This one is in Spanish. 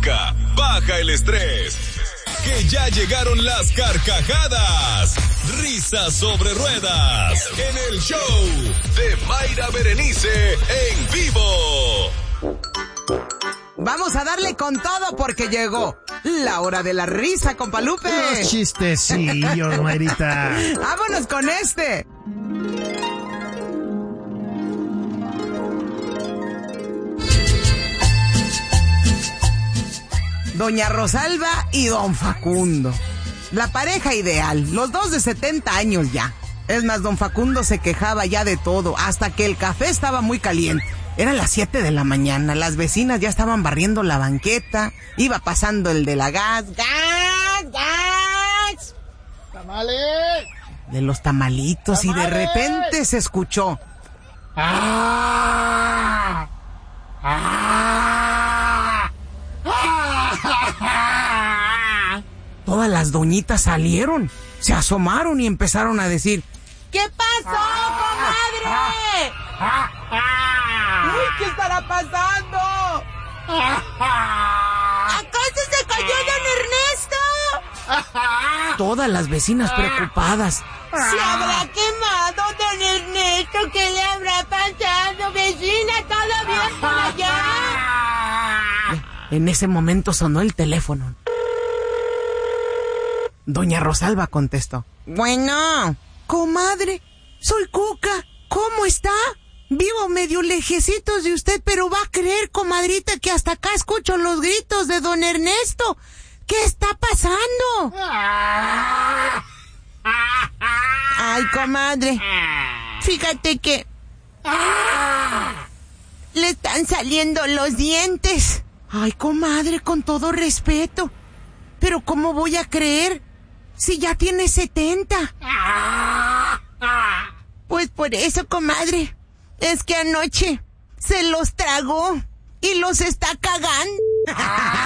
música, baja el estrés. Que ya llegaron las carcajadas, risas sobre ruedas, en el show de Mayra Berenice en vivo. Vamos a darle con todo porque llegó la hora de la risa, compa Lupe. Los chistecillos, Mayrita. Vámonos con este. Doña Rosalba y don Facundo. La pareja ideal, los dos de 70 años ya. Es más, don Facundo se quejaba ya de todo, hasta que el café estaba muy caliente. Eran las 7 de la mañana, las vecinas ya estaban barriendo la banqueta, iba pasando el de la gas. ¡Tamales! De los tamalitos. ¡Tamales! Y de repente se escuchó. ¡Ah! ¡Ah! Todas las doñitas salieron, se asomaron y empezaron a decir: ¿qué pasó, comadre? ¡Uy, qué estará pasando! ¿Acaso se cayó don Ernesto? Todas las vecinas preocupadas. ¿Se habrá quemado don Ernesto? ¿Qué le habrá pasado, vecina? ¿Todo bien por allá? En ese momento sonó el teléfono. Doña Rosalba contestó. Bueno, comadre, soy Cuca. ¿Cómo está? Vivo medio lejecitos de usted, pero va a creer, comadrita, que hasta acá escucho los gritos de don Ernesto. ¿Qué está pasando? Ay, comadre, fíjate que le están saliendo los dientes. Ay, comadre, con todo respeto, pero ¿cómo voy a creer si ya tiene 70? Pues por eso, comadre, es que anoche se los tragó y los está cagando.